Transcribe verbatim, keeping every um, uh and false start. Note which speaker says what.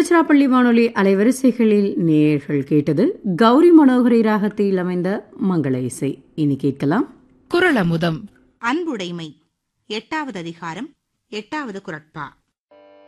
Speaker 1: திருச்சிராப்பள்ளி வானொலி அலைவரிசைகளில் நேயர்கள் கேட்டது கௌரி மனோகரி ராகத்தில் அமைந்த மங்கள இசை. இனி கேட்கலாம்
Speaker 2: குறளமுதம்.
Speaker 3: அன்புடைமை எட்டாவது அதிகாரம் எட்டாவது குறட்பா.